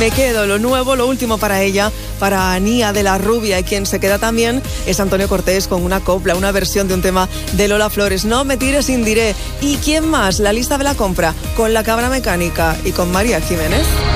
Me quedo, lo nuevo, lo último para ella, para Anía de la Rubia. Y quien se queda también es Antonio Cortés con una copla, una versión de un tema de Lola Flores. No me tires sin diré. ¿Y quién más? La lista de la compra con La Cabra Mecánica y con María Jiménez.